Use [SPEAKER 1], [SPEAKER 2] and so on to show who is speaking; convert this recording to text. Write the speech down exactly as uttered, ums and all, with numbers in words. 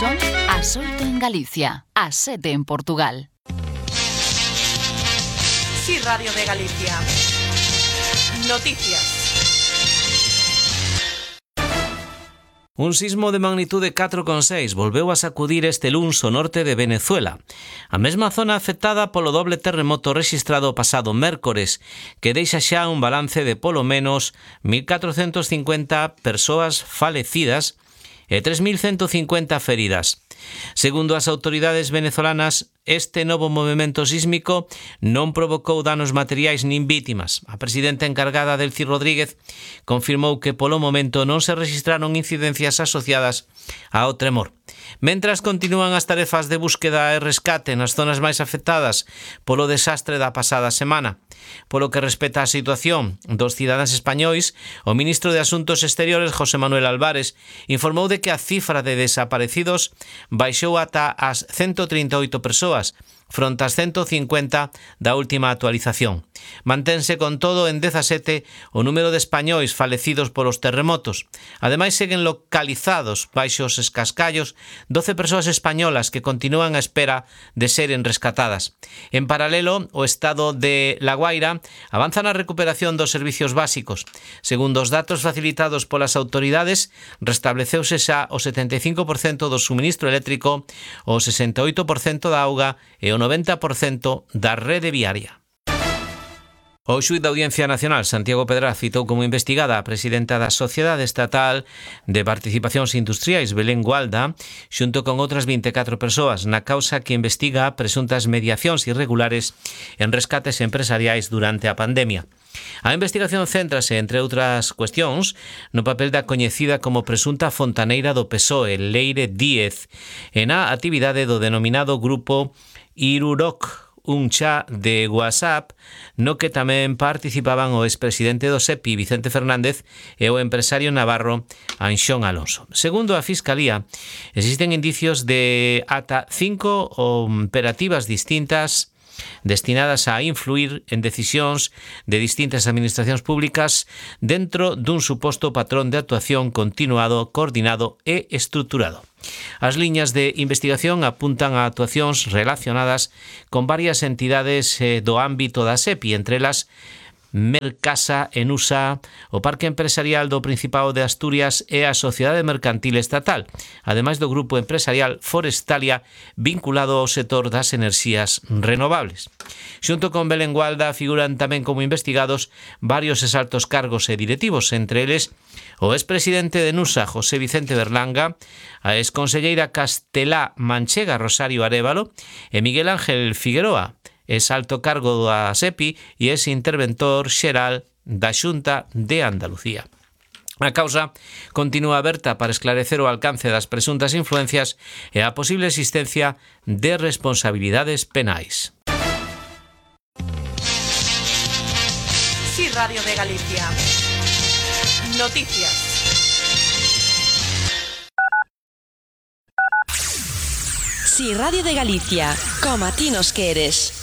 [SPEAKER 1] Son as oito en Galicia, as sete en Portugal.
[SPEAKER 2] Sí, Radio de Galicia. Noticias.
[SPEAKER 3] Un sismo de magnitude catro coma seis volveu a sacudir este luns o norte de Venezuela. A mesma zona afectada polo doble terremoto rexistrado o pasado mércores, que deixa xa un balance de polo menos mil catrocentas cincuenta persoas falecidas e tres mil ciento cincuenta feridas. Segundo as autoridades venezolanas, este novo movimento sísmico non provocou danos materiais nin vítimas. A presidenta encargada, Delcy Rodríguez, confirmou que polo momento non se registraron incidencias asociadas ao tremor. Mentras continúan as tarefas de búsqueda e rescate nas zonas máis afectadas polo desastre da pasada semana. Polo que respecta á situación dos cidadáns españois, o ministro de Asuntos Exteriores, José Manuel Álvarez, informou de que a cifra de desaparecidos baixou ata as ciento trinta e oito persoas, fronte ás ciento cincuenta da última actualización. Mantense con todo en dezasete o número de españois falecidos polos terremotos. Ademais, seguen localizados baixo os escascallos doce persoas españolas que continúan á espera de seren rescatadas. En paralelo, o estado de La Guaira avanza na recuperación dos servicios básicos. Segundo os datos facilitados polas autoridades, restableceuse xa o setenta e cinco por cento do suministro eléctrico, o sesenta e oito por cento da auga e o noventa por cento da rede viaria. O xuíz da Audiencia Nacional, Santiago Pedraz, citou como investigada a presidenta da Sociedade Estatal de Participacións Industriais, Belén Gualda, xunto con outras vinte e catro persoas, na causa que investiga presuntas mediacións irregulares en rescates empresariais durante a pandemia. A investigación céntrase, entre outras cuestións, no papel da coñecida como presunta fontaneira do P S O E, Leire Díez, e na actividade do denominado grupo Iruroc, un chá de WhatsApp no que tamén participaban o expresidente do S E P I, Vicente Fernández, e o empresario navarro Anxón Alonso. Segundo a Fiscalía, existen indicios de ata cinco operativas distintas destinadas a influir en decisións de distintas administracións públicas dentro dun suposto patrón de actuación continuado, coordinado e estruturado. As liñas de investigación apuntan a actuacións relacionadas con varias entidades do ámbito da S E P I, entre elas Mercasa, Enusa, o Parque Empresarial do Principado de Asturias e a Sociedade Mercantil Estatal, ademais do grupo empresarial Forestalia vinculado ao sector das enerxías renovables. Xunto con Belén Gualda figuran tamén como investigados varios exaltos cargos e directivos, entre eles o expresidente de Enusa, José Vicente Berlanga, a exconselleira castelá manchega Rosario Arévalo e Miguel Ángel Figueroa, es alto cargo da S E P I e es interventor xeral da Xunta de Andalucía. A causa continúa aberta para esclarecer o alcance das presuntas influencias e a posible existencia de responsabilidades penais.
[SPEAKER 2] Sí, Radio de Galicia. Noticias.
[SPEAKER 4] Sí, Radio de Galicia. Como a ti nos queres.